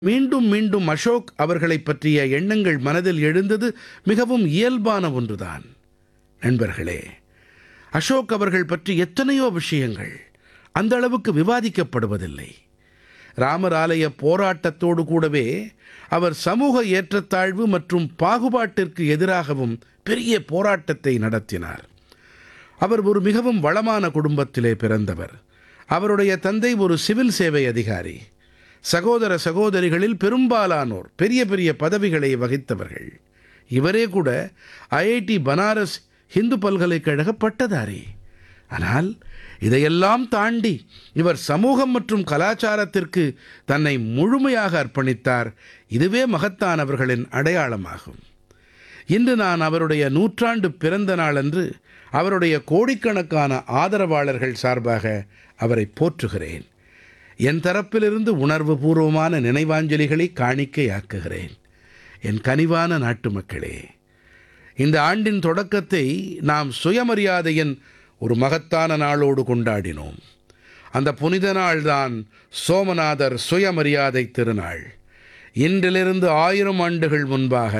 மீண்டும் மீண்டும் அசோக் அவர்களைப் பற்றிய எண்ணங்கள் மனதில் எழுந்தது மிகவும் இயல்பான ஒன்றுதான். நண்பர்களே, அசோக் அவர்கள் பற்றி எத்தனையோ விஷயங்கள் அந்த அளவுக்கு விவாதிக்கப்படுவதில்லை. ராமர் ஆலய போராட்டத்தோடு கூடவே அவர் சமூக ஏற்றத்தாழ்வு மற்றும் பாகுபாட்டிற்கு எதிராகவும் பெரிய போராட்டத்தை நடத்தினார். அவர் ஒரு மிகவும் வளமான குடும்பத்திலே பிறந்தவர். அவருடைய தந்தை ஒரு சிவில் சேவை அதிகாரி. சகோதர சகோதரிகளில் பெரும்பாலானோர் பெரிய பெரிய பதவிகளை வகித்தவர்கள். இவரே கூட ஐஐடி பனாரஸ் ஹிந்து பல்கலைக்கழக பட்டதாரி. ஆனால் இதையெல்லாம் தாண்டி இவர் சமூகம் மற்றும் கலாச்சாரத்திற்கு தன்னை முழுமையாக அர்ப்பணித்தார். இதுவே மகத்தானவர்களின் அடையாளமாகும். இன்று நான் அவருடைய 100ஆண்டு பிறந்த நாளன்று அவருடைய கோடிக்கணக்கான ஆதரவாளர்கள் சார்பாக அவரை போற்றுகிறேன். என் தரப்பிலிருந்து உணர்வுபூர்வமான நினைவாஞ்சலிகளை காணிக்கையாக்குகிறேன். என் கனிவான நாட்டு மக்களே, இந்த ஆண்டின் தொடக்கத்தை நாம் சுயமரியாதையின் ஒரு மகத்தான நாளோடு கொண்டாடினோம். அந்த புனித நாள்தான் சோமநாதர் சுயமரியாதை திருநாள். இன்றிலிருந்து 1000 ஆண்டுகள் முன்பாக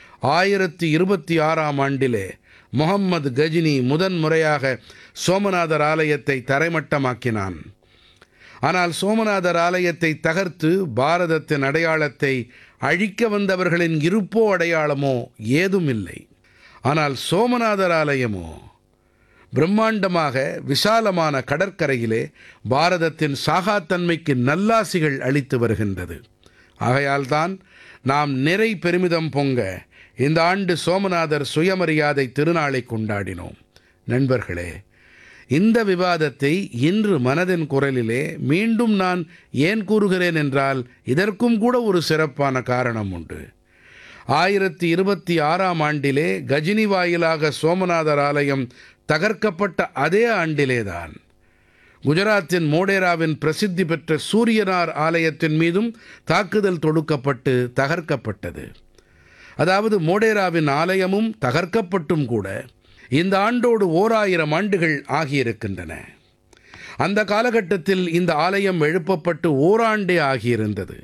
1026ஆம் ஆண்டிலே முகம்மது கஜினி முதன்முறையாக சோமநாதர் ஆலயத்தை தரைமட்டமாக்கினான். ஆனால் சோமநாதர் ஆலயத்தை தகர்த்து பாரதத்தின் அடையாளத்தை அழிக்க வந்தவர்களின் இருப்போ அடையாளமோ ஏதும் இல்லை. ஆனால் சோமநாதர் ஆலயமோ பிரம்மாண்டமாக விசாலமான கடற்கரையிலே பாரதத்தின் சாகாத்தன்மைக்கு நல்லாசிகள் அளித்து வருகின்றது. ஆகையால்தான் நாம் நிறை பெருமிதம் பொங்க இந்த ஆண்டு சோமநாதர் சுயமரியாதை திருநாளை கொண்டாடினோம். நண்பர்களே, இந்த விவாதத்தை இன்று மனதின் குரலிலே மீண்டும் நான் ஏன் கூறுகிறேன் என்றால், இதற்கும் கூட ஒரு சிறப்பான காரணம் உண்டு. 1026ஆம் ஆண்டிலே கஜினி வாயிலாக சோமநாதர் ஆலயம் தகர்க்கப்பட்ட அதே ஆண்டிலேதான் குஜராத்தின் மோடேராவின் பிரசித்தி பெற்ற சூரியனார் ஆலயத்தின் மீதும் தாக்குதல் தொடுக்கப்பட்டு தகர்க்கப்பட்டது. அதாவது மோடேராவின் ஆலயமும் தகர்க்கப்பட்டும் கூட இந்த ஆண்டோடு 1000 ஆண்டுகள் ஆகியிருக்கின்றன. அந்த காலகட்டத்தில் இந்த ஆலயம் எழுப்பப்பட்டு ஓராண்டே ஆகியிருந்தது.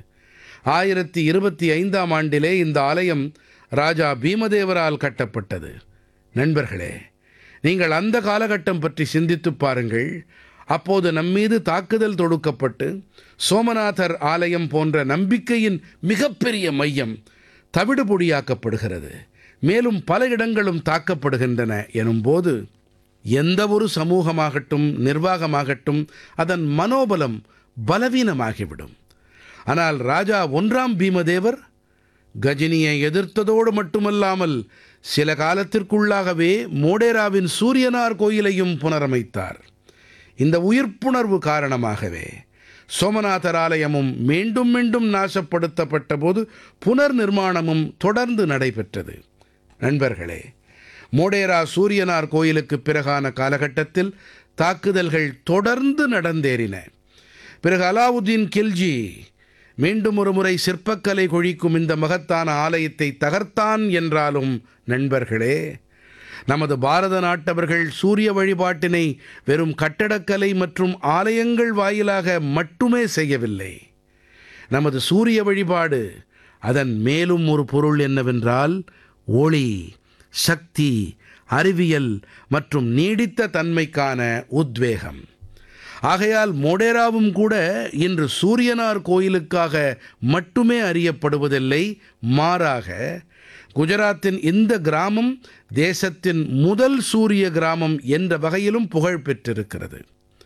1025ஆம் ஆண்டிலே இந்த ஆலயம் ராஜா பீமதேவரால் கட்டப்பட்டது. நண்பர்களே, நீங்கள் அந்த காலகட்டம் பற்றி சிந்தித்துப் பாருங்கள். அப்போது நம்மீது தாக்குதல் தொடுக்கப்பட்டு சோமநாதர் ஆலயம் போன்ற நம்பிக்கையின் மிகப்பெரிய மையம் தவிடுபொடியாக்கப்படுகிறது. மேலும் பல இடங்களும் தாக்கப்படுகின்றன எனும்போது எந்த ஒரு சமூகமாகட்டும் நிர்வாகமாகட்டும் அதன் மனோபலம் பலவீனமாகிவிடும். ஆனால் ராஜா 1ஆம் பீமதேவர் கஜினியை எதிர்த்ததோடு மட்டுமல்லாமல் சில காலத்திற்குள்ளாகவே மோடேராவின் சூரியனார் கோயிலையும் புனரமைத்தார். இந்த உயிர்ப்புணர்வு காரணமாகவே சோமநாதர் ஆலயமும் மீண்டும் மீண்டும் நாசப்படுத்தப்பட்ட போது புனர் நிர்மாணமும் தொடர்ந்து நடைபெற்றது. நண்பர்களே, மோடேரா சூரியனார் கோயிலுக்கு பிறகான காலகட்டத்தில் தாக்குதல்கள் தொடர்ந்து நடந்தேறின. பிறகு அலாவுதீன் கில்ஜி மீண்டும் ஒரு முறை சிற்பக்கலை கொழிக்கும் இந்த மகத்தான ஆலயத்தை தகர்த்தான். என்றாலும் நண்பர்களே, நமது பாரத நாட்டவர்கள் சூரிய வழிபாட்டினை வெறும் கட்டடக்கலை மற்றும் ஆலயங்கள் வாயிலாக மட்டுமே செய்யவில்லை. நமது சூரிய வழிபாடு அதன் மேலும் ஒரு பொருள் என்னவென்றால் ஒளி, சக்தி, அறிவியல் மற்றும் நீடித்த தன்மைக்கான உத்வேகம். ஆகையால் மோடேராவும் கூட இன்று சூரியனார் கோயிலுக்காக மட்டுமே அறியப்படுவதில்லை. மாறாக குஜராத்தின் இந்த கிராமம் தேசத்தின் முதல் சூரிய கிராமம் என்ற வகையிலும் புகழ் பெற்றிருக்கிறது.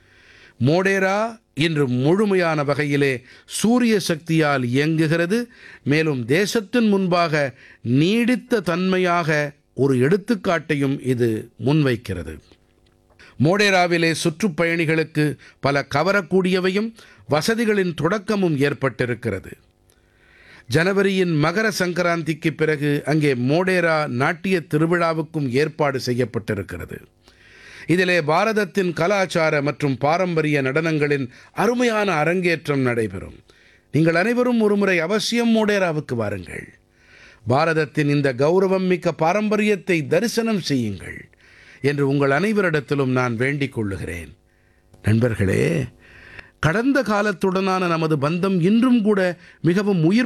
மோடேரா இன்று முழுமையான வகையிலே சூரிய சக்தியால் இயங்குகிறது. மேலும் தேசத்தின் முன்பாக நீடித்த தன்மையாக ஒரு எடுத்துக்காட்டையும் இது முன்வைக்கிறது. மோடேராவிலே சுற்றுப்பயணிகளுக்கு பல கவரக்கூடியவையும் வசதிகளின் தொடக்கமும் ஏற்பட்டிருக்கிறது. ஜனவரியின் மகர சங்கராந்திக்கு பிறகு அங்கே மோடேரா நாட்டிய திருவிழாவுக்கும் ஏற்பாடு செய்யப்பட்டிருக்கிறது. இதிலே பாரதத்தின் கலாச்சார மற்றும் பாரம்பரிய நடனங்களின் அருமையான அரங்கேற்றம் நடைபெறும். நீங்கள் அனைவரும் ஒருமுறை அவசியம் மோடேராவுக்கு வாருங்கள். பாரதத்தின் இந்த கௌரவம் மிக்க பாரம்பரியத்தை தரிசனம் செய்யுங்கள் என்று உங்கள் அனைவரிடத்திலும் நான் வேண்டிக் கொள்ளுகிறேன். நண்பர்களே, கடந்த காலத்துடனான நமது பந்தம் இன்றும் கூட மிகவும் உயிர்